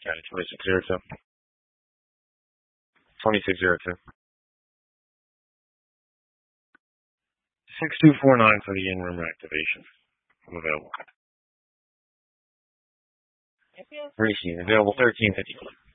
County 2602. 2602. 6249 for the in-room activation. I'm available. Receive. Available 1350.